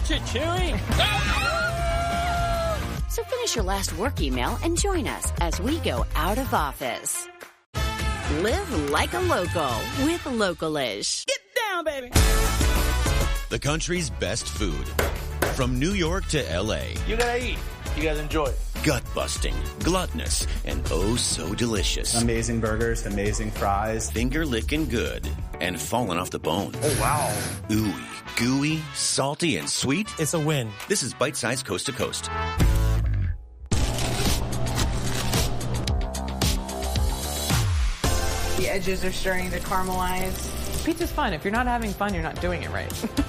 Extra chewy. So finish your last work email and join us as we go out of office. Live like a local with Localish. Get down, baby. The country's best food. From New York to L.A. You gotta eat. You guys enjoy it. Gut-busting, gluttonous, and oh so delicious. Amazing burgers, amazing fries. Finger-licking good and falling off the bone. Oh, wow. Ooey, gooey, salty, and sweet. It's a win. This is Bite Size Coast to Coast. The edges are starting to caramelize. Pizza's fun. If you're not having fun, you're not doing it right.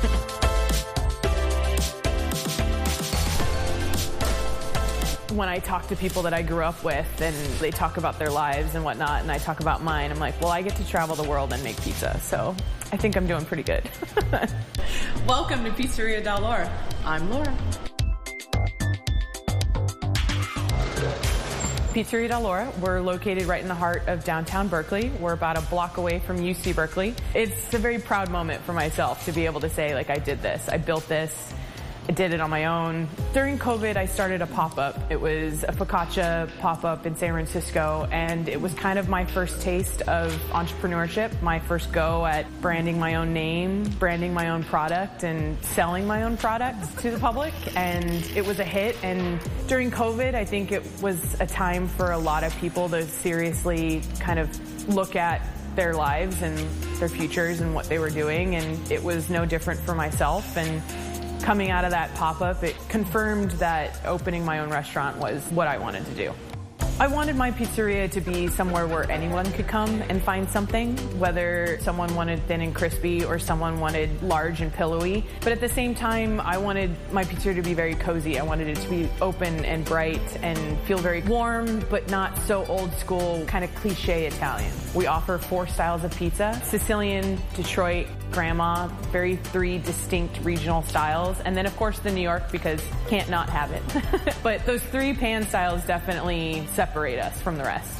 When I talk to people that I grew up with and they talk about their lives and whatnot, and I talk about mine, I'm like, well, I get to travel the world and make pizza. So I think I'm doing pretty good. Welcome to Pizzeria Del Laura. I'm Laura. Pizzeria Del Laura, we're located right in the heart of downtown Berkeley. We're about a block away from UC Berkeley. It's a very proud moment for myself to be able to say, like, I did this. I built this. I did it on my own. During COVID, I started a pop-up. It was a focaccia pop-up in San Francisco, and it was kind of my first taste of entrepreneurship, my first go at branding my own name, branding my own product, and selling my own product to the public, and it was a hit. And during COVID, I think it was a time for a lot of people to seriously kind of look at their lives and their futures and what they were doing, and it was no different for myself. And coming out of that pop-up, it confirmed that opening my own restaurant was what I wanted to do. I wanted my pizzeria to be somewhere where anyone could come and find something, whether someone wanted thin and crispy or someone wanted large and pillowy. But at the same time, I wanted my pizzeria to be very cozy. I wanted it to be open and bright and feel very warm, but not so old school, kind of cliche Italian. We offer 4 styles of pizza: Sicilian, Detroit, Grandma, very 3 distinct regional styles. And then of course the New York, because can't not have it. But those 3 pan styles definitely separate us from the rest.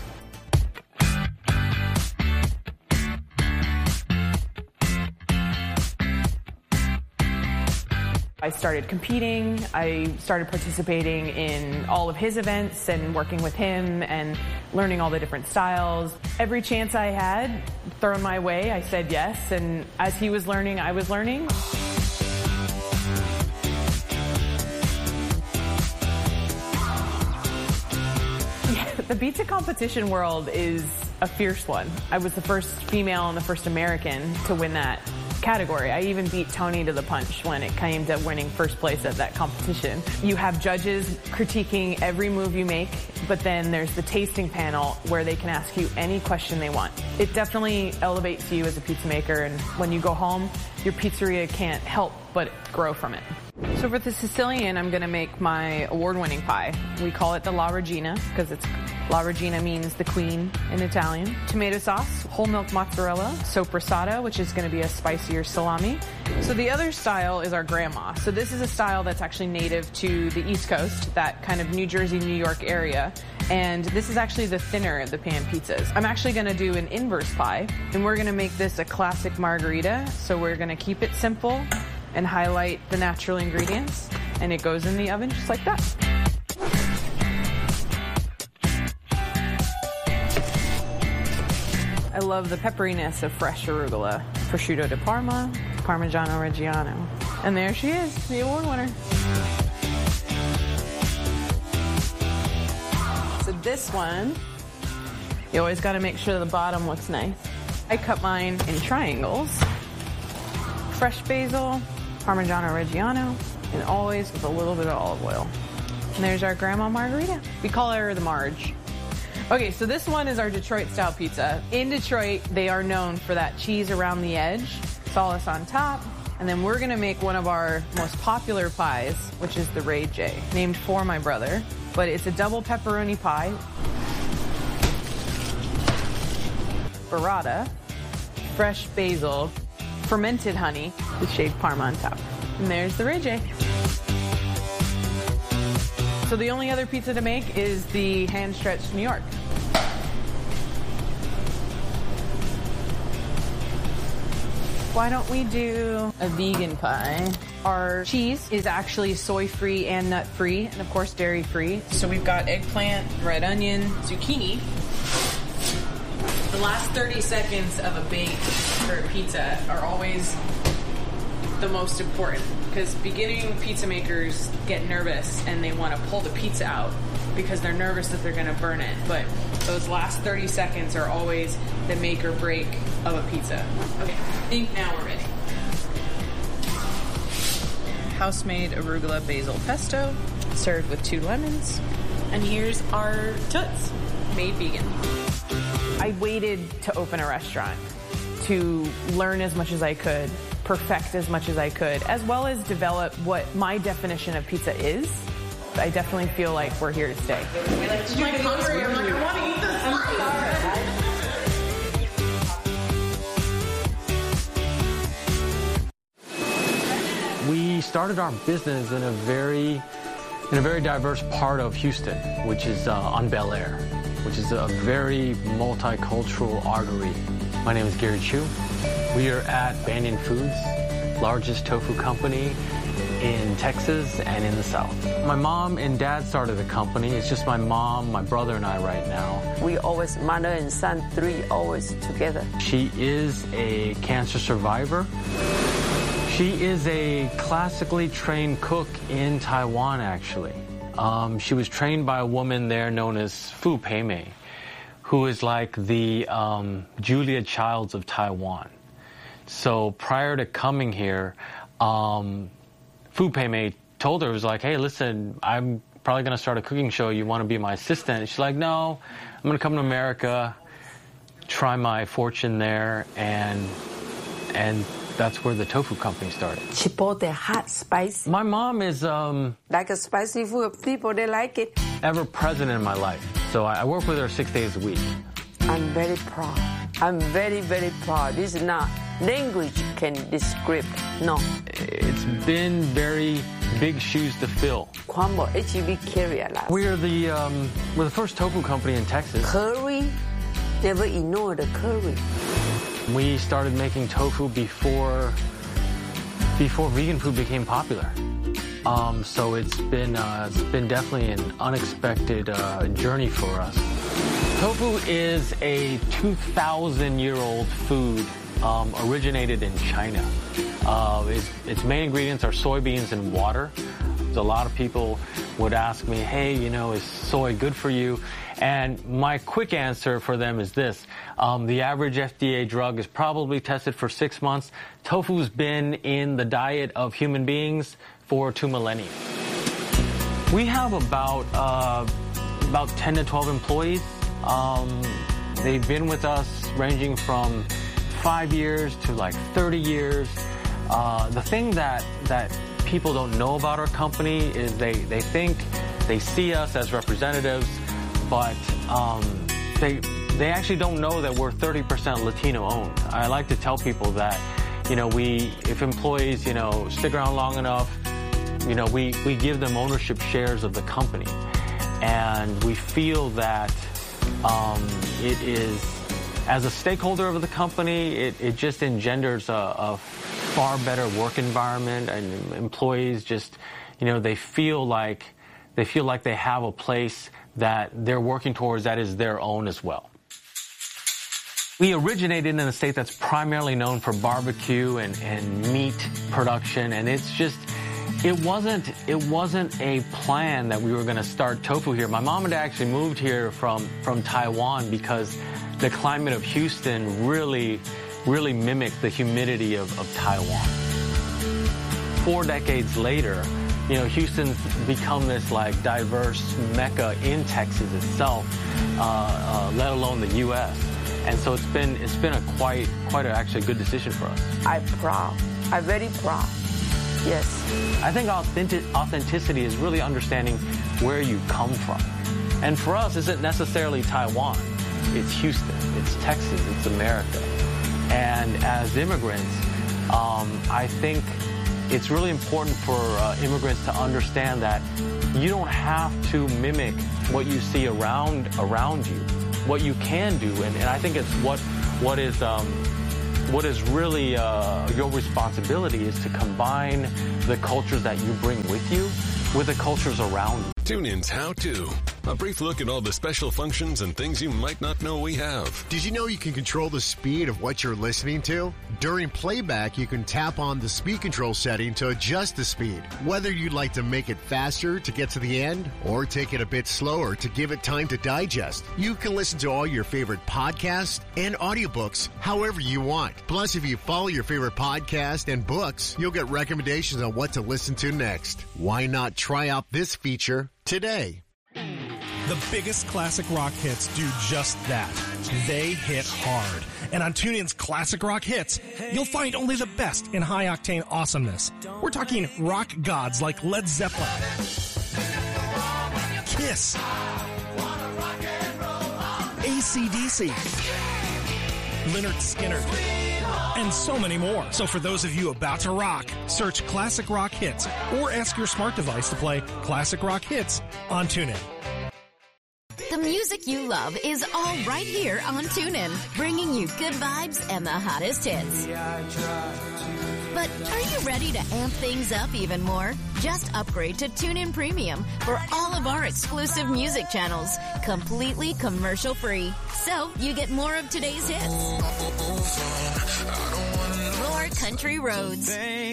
I started competing. I started participating in all of his events and working with him and learning all the different styles. Every chance I had thrown my way, I said yes. And as he was learning, I was learning. The pizza competition world is a fierce one. I was the first female and the first American to win that category. I even beat Tony to the punch when it came to winning first place at that competition. You have judges critiquing every move you make, but then there's the tasting panel where they can ask you any question they want. It definitely elevates you as a pizza maker, and when you go home, your pizzeria can't help but grow from it. So for the Sicilian, I'm going to make my award-winning pie. We call it the La Regina because La Regina means the queen in Italian. Tomato sauce, whole milk mozzarella, soppressata, which is going to be a spicier salami. So the other style is our Grandma. So this is a style that's actually native to the East Coast, that kind of New Jersey, New York area. And this is actually the thinner of the pan pizzas. I'm actually going to do an inverse pie, and we're going to make this a classic margherita. So we're going to keep it simple and highlight the natural ingredients, and it goes in the oven just like that. I love the pepperiness of fresh arugula, prosciutto di Parma, Parmigiano Reggiano. And there she is, the award winner. So this one, you always got to make sure the bottom looks nice. I cut mine in triangles. Fresh basil, Parmigiano Reggiano, and always with a little bit of olive oil. And there's our Grandma Margherita. We call her the Marge. Okay, so this one is our Detroit-style pizza. In Detroit, they are known for that cheese around the edge, sauce on top, and then we're gonna make one of our most popular pies, which is the Ray J, named for my brother. But it's a double pepperoni pie, burrata, fresh basil, fermented honey with shaved Parma on top. And there's the Ray J. So the only other pizza to make is the hand-stretched New York. Why don't we do a vegan pie? Our cheese is actually soy-free and nut-free, and of course dairy-free. So we've got eggplant, red onion, zucchini. The last 30 seconds of a bake for a pizza are always the most important, because beginning pizza makers get nervous and they want to pull the pizza out because they're nervous that they're going to burn it. But those last 30 seconds are always the make or break of a pizza. Okay, I think now we're ready. House-made arugula basil pesto, served with 2 lemons. And here's our toots, made vegan. I waited to open a restaurant to learn as much as I could, perfect as much as I could, as well as develop what my definition of pizza is. I definitely feel like we're here to stay. I'm like hungry. I'm like, I want to eat this. We started our business in a very diverse part of Houston, which is on Bel Air, which is a very multicultural artery. My name is Gary Chu. We are at Banyan Foods, largest tofu company in Texas and in the South. My mom and dad started the company. It's just my mom, my brother, and I right now. We always, mother and son, 3 always together. She is a cancer survivor. She is a classically trained cook in Taiwan, actually. She was trained by a woman there known as Fu Pei Mei, who is like the Julia Childs of Taiwan. So prior to coming here, Fu Pei Mei told her, it was like, hey, listen, I'm probably going to start a cooking show. You want to be my assistant? And she's like, no, I'm going to come to America, try my fortune there, and that's where the tofu company started. Chipotle hot spicy. My mom is Like a spicy food. People, they like it. ever present in my life. So I work with her 6 days a week. I'm very proud. I'm very, very proud. This is not language can describe. No. It's been very big shoes to fill. Kwambo, HEB carrier. We're the first tofu company in Texas. Curry, never ignore the curry. We started making tofu before vegan food became popular. So it's been definitely an unexpected journey for us. Tofu is a 2,000-year-old food originated in China. Its main ingredients are soybeans and water. A lot of people would ask me, hey, is soy good for you? And my quick answer for them is this. The average FDA drug is probably tested for 6 months. Tofu's been in the diet of human beings for 2 millennia. We have about 10 to 12 employees. They've been with us ranging from 5 years to like 30 years. The thing that people don't know about our company is they think they see us as representatives, but they actually don't know that we're 30% Latino owned. I like to tell people that, if employees, stick around long enough, we give them ownership shares of the company. And we feel that it is, as a stakeholder of the company, it just engenders a far better work environment, and employees just, they feel like they have a place that they're working towards that is their own as well. We originated in a state that's primarily known for barbecue and meat production, and it's just, it wasn't a plan that we were going to start tofu here. My mom and dad actually moved here from Taiwan because the climate of Houston really mimicked the humidity of Taiwan. 4 decades later, Houston's become this like diverse mecca in Texas itself, let alone the U.S. And so it's been a quite actually good decision for us. I'm proud. I'm very proud. Yes. I think authenticity is really understanding where you come from. And for us, isn't necessarily Taiwan. It's Houston. It's Texas. It's America. And as immigrants, I think it's really important for immigrants to understand that you don't have to mimic what you see around you. What you can do, and I think it's what is What is really your responsibility is to combine the cultures that you bring with you with the cultures around you. TuneIn's How To. A brief look at all the special functions and things you might not know we have. Did you know you can control the speed of what you're listening to? During playback, you can tap on the speed control setting to adjust the speed. Whether you'd like to make it faster to get to the end or take it a bit slower to give it time to digest, you can listen to all your favorite podcasts and audiobooks however you want. Plus, if you follow your favorite podcast and books, you'll get recommendations on what to listen to next. Why not try out this feature today? The biggest classic rock hits do just that. They hit hard. And on TuneIn's Classic Rock Hits, you'll find only the best in high-octane awesomeness. We're talking rock gods like Led Zeppelin, Kiss, AC/DC, Lynyrd Skynyrd, and so many more. So for those of you about to rock, search Classic Rock Hits or ask your smart device to play Classic Rock Hits on TuneIn. The music you love is all right here on TuneIn, bringing you good vibes and the hottest hits. But are you ready to amp things up even more? Just upgrade to TuneIn Premium for all of our exclusive music channels, completely commercial-free. So you get more of today's hits, more country roads,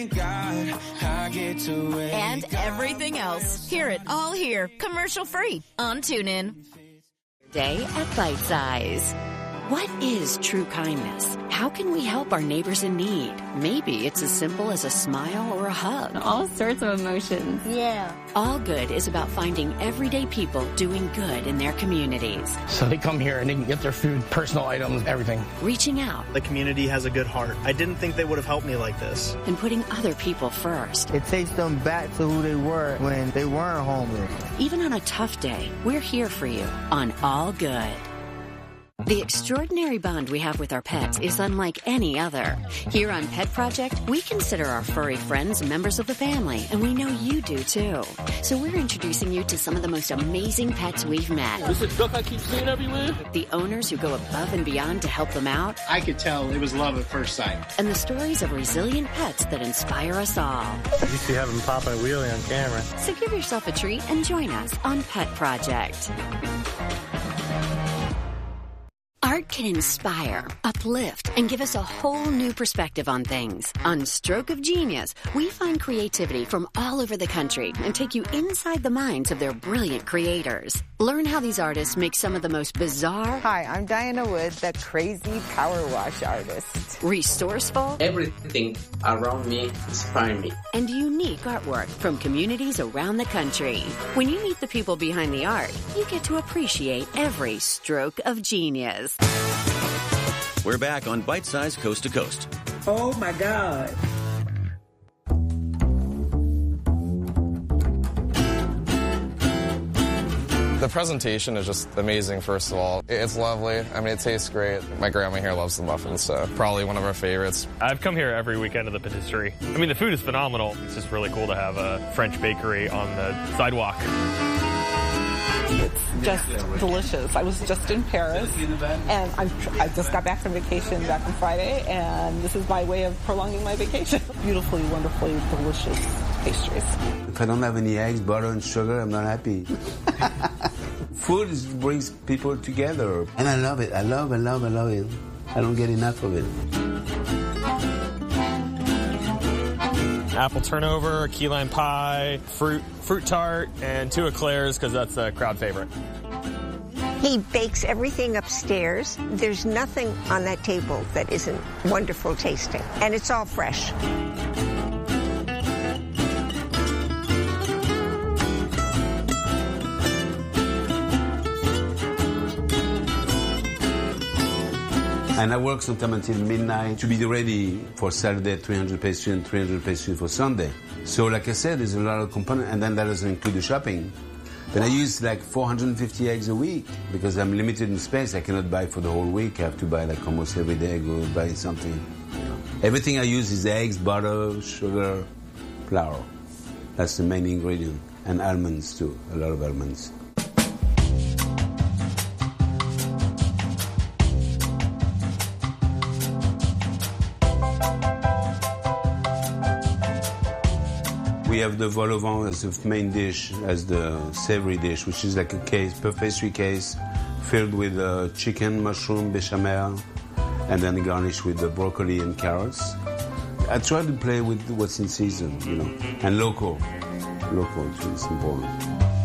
and everything else. Hear it all here, commercial-free on TuneIn. Day at Bite Size. What is true kindness? How can we help our neighbors in need? Maybe it's as simple as a smile or a hug. All sorts of emotions. Yeah. All Good is about finding everyday people doing good in their communities. So they come here and they can get their food, personal items, everything. Reaching out. The community has a good heart. I didn't think they would have helped me like this. And putting other people first. It takes them back to who they were when they weren't homeless. Even on a tough day, we're here for you on All Good. The extraordinary bond we have with our pets is unlike any other. Here on Pet Project, we consider our furry friends members of the family, and we know you do too. So we're introducing you to some of the most amazing pets we've met. This is duck I keep seeing everywhere. The owners who go above and beyond to help them out. I could tell it was love at first sight. And the stories of resilient pets that inspire us all. You see have them popping a wheelie on camera. So give yourself a treat and join us on Pet Project. Art can inspire, uplift, and give us a whole new perspective on things. On Stroke of Genius, we find creativity from all over the country and take you inside the minds of their brilliant creators. Learn how these artists make some of the most bizarre... Hi, I'm Diana Wood, the crazy power wash artist. Resourceful... Everything around me inspires me. And unique artwork from communities around the country. When you meet the people behind the art, you get to appreciate every stroke of genius. We're back on Bite Size Coast to Coast. Oh my God. The presentation is just amazing, first of all. It's lovely. I mean, it tastes great. My grandma here loves the muffins, so probably one of our favorites. I've come here every weekend to the patisserie. I mean, the food is phenomenal. It's just really cool to have a French bakery on the sidewalk. It's just delicious. I was just in Paris, and I just got back from vacation back on Friday, and this is my way of prolonging my vacation. Beautifully, wonderfully delicious pastries. If I don't have any eggs, butter, and sugar, I'm not happy. Food brings people together, and I love it. I love it. I don't get enough of it. Apple turnover, key lime pie, fruit tart, and 2 eclairs because that's a crowd favorite. He bakes everything upstairs. There's nothing on that table that isn't wonderful tasting, and it's all fresh. And I work sometimes until midnight to be ready for Saturday, 300 pastries and 300 pastries for Sunday. So like I said, there's a lot of components, and then that doesn't include the shopping. But I use like 450 eggs a week because I'm limited in space. I cannot buy for the whole week. I have to buy like almost every day, go buy something. Everything I use is eggs, butter, sugar, flour. That's the main ingredient. And almonds too, a lot of almonds. have the vol au vent as the main dish, as the savory dish, which is like a case, pastry case, filled with chicken, mushroom, bechamel, and then garnished with the broccoli and carrots. I try to play with what's in season, and local. Local, it's important.